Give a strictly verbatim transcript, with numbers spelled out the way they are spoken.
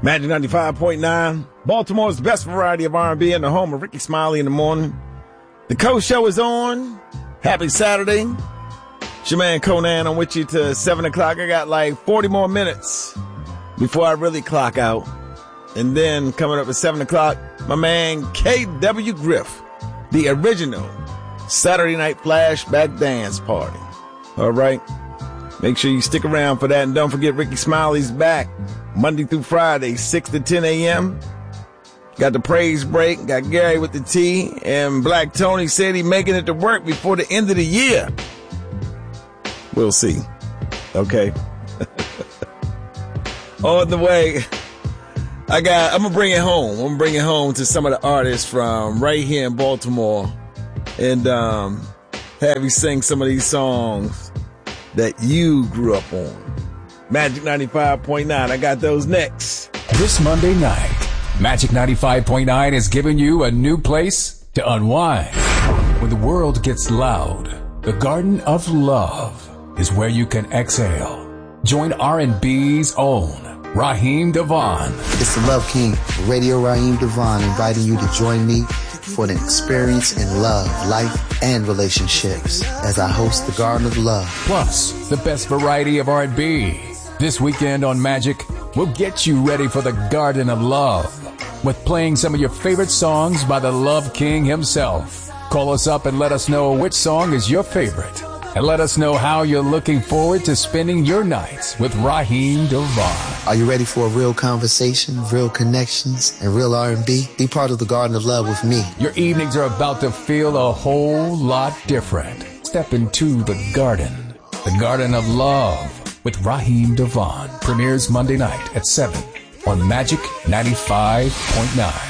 Magic ninety-five point nine, Baltimore's best variety of R and B, in the home of Ricky Smiley in the morning. The Coast Show is on. Happy Saturday. It's your man Conan. I'm with you to seven o'clock. I got like forty more minutes before I really clock out. And then coming up at seven o'clock, my man K W Griff, the original Saturday Night Flashback Dance Party. All right. Make sure you stick around for that. And don't forget, Ricky Smiley's back Monday through Friday, six to ten a.m. Got the praise break. Got Gary with the T. And Black Tony said he making it to work before the end of the year. We'll see. Okay. On the way, I got, I'm going to bring it home. I'm going to bring it home to some of the artists from right here in Baltimore. And um, have you sing some of these songs that you grew up on. Magic ninety-five point nine. I got those next. This Monday night, Magic ninety-five point nine is giving you a new place to unwind. When the world gets loud, the Garden of Love is where you can exhale. Join R and B's own Raheem DeVaughn. It's the Love King, Radio Raheem DeVaughn, inviting you to join me for an experience in love, life, and relationships as I host the Garden of Love. Plus, the best variety of R and B. This weekend on Magic, we'll get you ready for the Garden of Love with playing some of your favorite songs by the Love King himself. Call us up and let us know which song is your favorite. And let us know how you're looking forward to spending your nights with Raheem DeVaughn. Are you ready for a real conversation, real connections, and real R and B? Be part of the Garden of Love with me. Your evenings are about to feel a whole lot different. Step into the Garden. The Garden of Love with Raheem DeVaughn. Premieres Monday night at seven on Magic ninety-five point nine.